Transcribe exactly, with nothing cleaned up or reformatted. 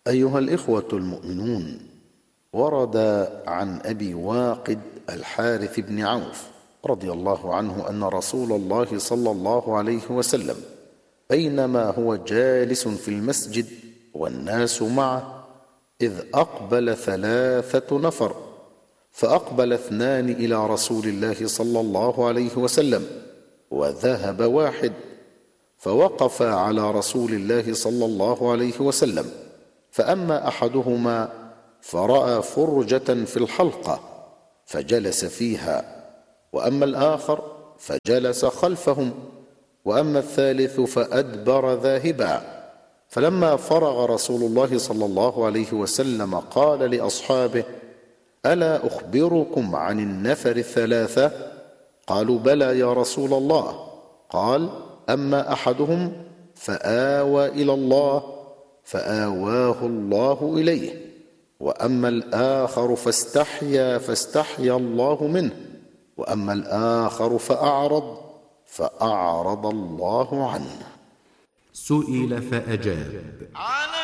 أيها الإخوة المؤمنون، ورد عن أبي واقد الحارث بن عوف رضي الله عنه أن رسول الله صلى الله عليه وسلم بينما هو جالس في المسجد والناس معه إذ أقبل ثلاثة نفر، فأقبل اثنان إلى رسول الله صلى الله عليه وسلم وذهب واحد، فوقف على رسول الله صلى الله عليه وسلم، فأما أحدهما فرأى فرجة في الحلقة فجلس فيها، وأما الآخر فجلس خلفهم، وأما الثالث فأدبر ذاهبا. فلما فرغ رسول الله صلى الله عليه وسلم قال لأصحابه: ألا أخبركم عن النفر الثلاثة؟ قالوا: بلى يا رسول الله. قال: أما أحدهم فآوى إلى الله فآواه الله إليه، وأما الآخر فاستحيا فاستحيا الله منه، وأما الآخر فأعرض فأعرض الله عنه. سئل فأجاب: